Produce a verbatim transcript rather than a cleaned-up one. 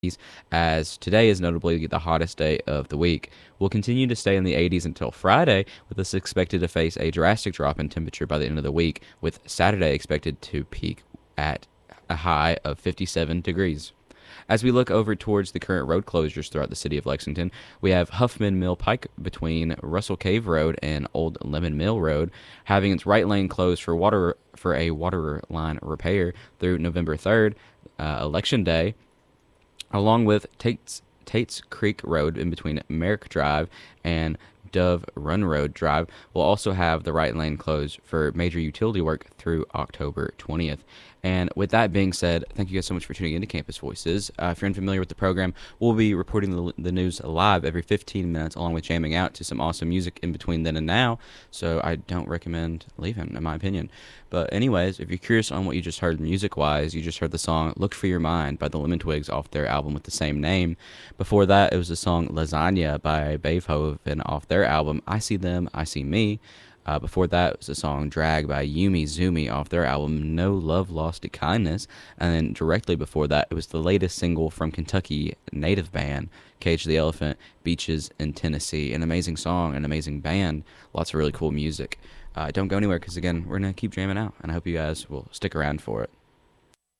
as today is notably the hottest day of the week. We'll continue to stay in the eighties until Friday, with this expected to face a drastic drop in temperature by the end of the week, with Saturday expected to peak at a high of fifty-seven degrees. As we look over towards the current road closures throughout the city of Lexington, we have Huffman Mill Pike between Russell Cave Road and Old Lemon Mill Road having its right lane closed for water for a water line repair through November third, uh, Election Day, along with Tate's Tate's Creek Road in between Merrick Drive and Dove Run Road Drive will also have the right lane closed for major utility work through October twentieth. And with that being said, thank you guys so much for tuning into Campus Voices. Uh, if you're unfamiliar with the program, we'll be reporting the, the news live every fifteen minutes, along with jamming out to some awesome music in between then and now. So I don't recommend leaving, in my opinion. But anyways, if you're curious on what you just heard music-wise, you just heard the song Look For Your Mind by the Lemon Twigs off their album with the same name. Before that, it was the song Lasagna by Beethoven off their album I See Them, I See Me. Uh, before that was the song Drag by Yumi Zumi off their album No Love Lost to Kindness. And then directly before that, it was the latest single from Kentucky native band, Cage the Elephant, Beaches in Tennessee. An amazing song, an amazing band, lots of really cool music. Uh, don't go anywhere because, again, we're going to keep jamming out, and I hope you guys will stick around for it.